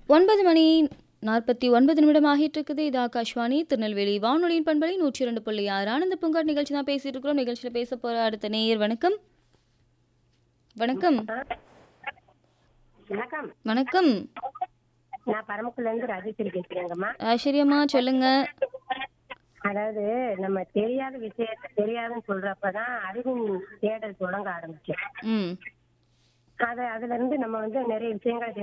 9 மணி 49 நிமிடம் ஆகிட்டு இருக்குது. இது ஆகாஷ்வாணி திருநெல்வேலி வானொலியின் பண்பலை 102.6 ஆனந்த பூங்காட் நிகழ்ச்சி தான் பேசிட்டு இருக்கிறோம். நிகழ்ச்சியில் பேச போற அடுத்த நேயர் வணக்கம். வணக்கம். வணக்கம். வணக்கம். நான் பரமக்குடில இருந்து ராஜேஸ்வரி பேசுறேங்கம்மா. ஆச்சரியமா சொல்லுங்க. அதாவது நம்ம தெரியாத விஷயத்த தெரியாதுன்னு சொல்றப்பதான் அறிவின் தேடல் தொடங்க ஆரம்பிக்கும். ம் அதுல இருந்து நம்ம நிறைய விஷயங்களை